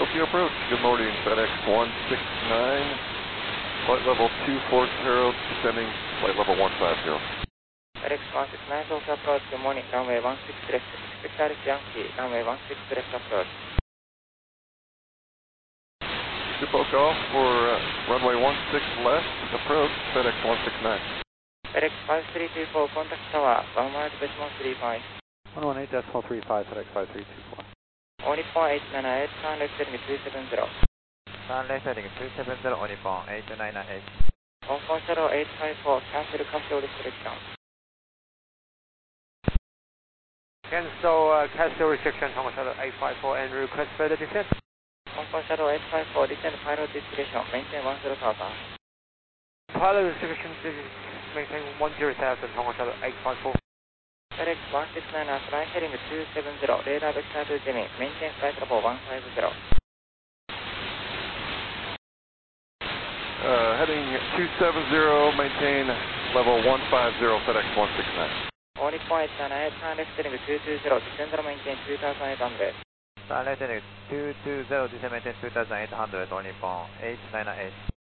What's your approach? Good morning, FedEx 169, flight level 240, descending flight level 150. FedEx 169 also approach. Good morning, runway 16 left. Expect Alex Yankee, runway 16 left approach. Depot call for runway 16 left, approach, FedEx 169. FedEx 5324, contact tower, 1 mile decimal 35. 118.35, FedEx 5324. Only 4898, turn left heading 270. Turn left heading 270, Onipon 8998. 140-854, cancel cancel restriction. Cancel restriction, Thomas Shuttle 854 and request further descent. 140-854, descend pilot discretion, maintain 10,000. Pilot restriction, maintain 10,000, Thomas Shuttle 854. FedEx 169, flight heading 270, radar vector to Jimmy, maintain flight level 150. Heading 270, maintain level 150, FedEx 169. Only 4898, turn left heading 220, descend and maintain 2800. Turn left heading 220, descend maintain 2800, Onipon 898.